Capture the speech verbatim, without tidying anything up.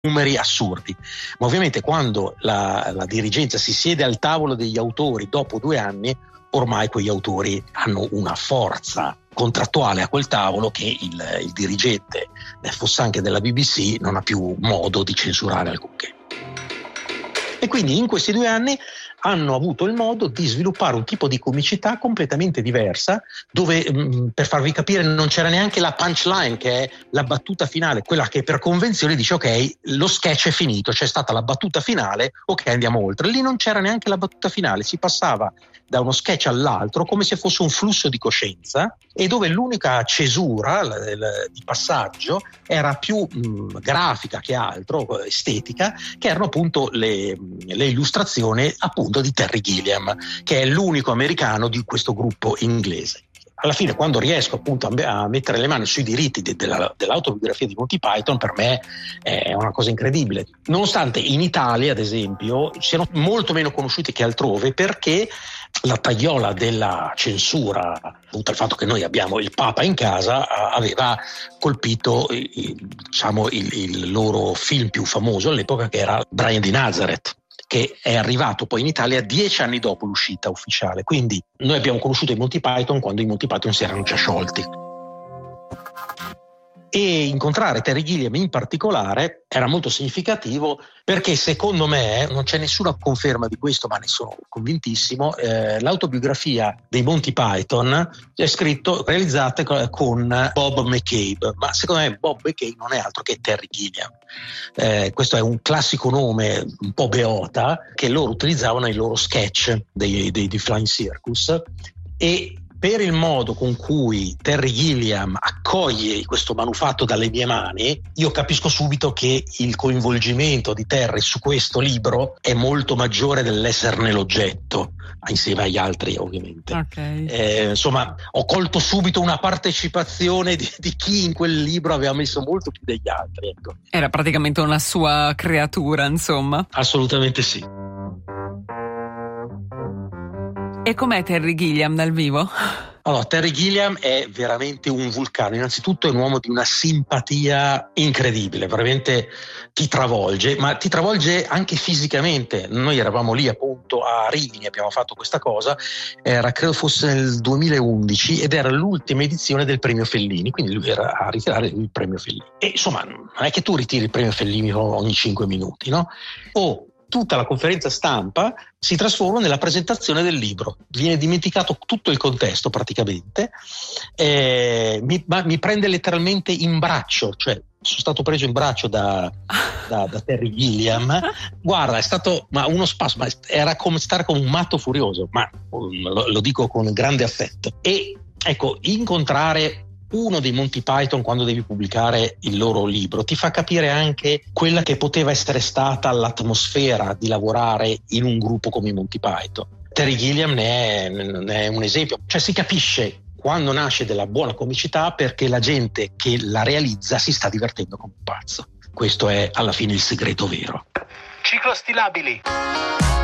numeri assurdi. Ma ovviamente quando la, la dirigenza si siede al tavolo degli autori dopo due anni, ormai quegli autori hanno una forza contrattuale a quel tavolo che il, il dirigente, fosse anche della B B C, non ha più modo di censurare alcunché. E quindi in questi due anni hanno avuto il modo di sviluppare un tipo di comicità completamente diversa, dove, mh, per farvi capire, non c'era neanche la punchline, che è la battuta finale, quella che per convenzione dice ok, lo sketch è finito, c'è stata la battuta finale, ok, andiamo oltre. Lì non c'era neanche la battuta finale, si passava da uno sketch all'altro come se fosse un flusso di coscienza, e dove l'unica cesura l- l- di passaggio era più mh, grafica che altro, estetica, che erano appunto le, le illustrazioni appunto di Terry Gilliam, che è l'unico americano di questo gruppo inglese. Alla fine, quando riesco appunto a mettere le mani sui diritti de- della, dell'autobiografia di Monty Python, per me è una cosa incredibile. Nonostante in Italia, ad esempio, siano molto meno conosciuti che altrove, perché la tagliola della censura, dovuta al fatto che noi abbiamo il Papa in casa, aveva colpito diciamo il, il loro film più famoso all'epoca, che era Brian di Nazareth, che è arrivato poi in Italia dieci anni dopo l'uscita ufficiale. Quindi noi abbiamo conosciuto i Monty Python quando i Monty Python si erano già sciolti. E incontrare Terry Gilliam in particolare era molto significativo, perché secondo me, non c'è nessuna conferma di questo, ma ne sono convintissimo, eh, l'autobiografia dei Monty Python è scritto, realizzata con Bob McCabe, ma secondo me Bob McCabe non è altro che Terry Gilliam. Eh, questo è un classico nome un po' beota che loro utilizzavano nei loro sketch dei, dei, dei Flying Circus, e per il modo con cui Terry Gilliam accoglie questo manufatto dalle mie mani, io capisco subito che il coinvolgimento di Terry su questo libro è molto maggiore dell'esserne l'oggetto, insieme agli altri ovviamente. Okay. Eh, insomma, ho colto subito una partecipazione di, di chi in quel libro aveva messo molto più degli altri. Ecco. Era praticamente una sua creatura, insomma. Assolutamente sì. E com'è Terry Gilliam dal vivo? Allora, Terry Gilliam è veramente un vulcano. Innanzitutto è un uomo di una simpatia incredibile, veramente ti travolge, ma ti travolge anche fisicamente. Noi eravamo lì appunto a Rimini, abbiamo fatto questa cosa, era credo fosse nel duemilaundici, ed era l'ultima edizione del premio Fellini, quindi lui era a ritirare il premio Fellini. E insomma, non è che tu ritiri il premio Fellini ogni cinque minuti, no? O tutta la conferenza stampa si trasforma nella presentazione del libro, viene dimenticato tutto il contesto praticamente, eh, mi, ma, mi prende letteralmente in braccio, cioè sono stato preso in braccio da, da, da Terry Gilliam. Guarda, è stato ma uno spasso, ma era come stare con un matto furioso, ma lo, lo dico con grande affetto. E ecco, incontrare uno dei Monty Python quando devi pubblicare il loro libro ti fa capire anche quella che poteva essere stata l'atmosfera di lavorare in un gruppo come i Monty Python. Terry Gilliam ne è, ne è un esempio, cioè si capisce quando nasce della buona comicità perché la gente che la realizza si sta divertendo come un pazzo. Questo è alla fine il segreto vero. Ciclostilabili.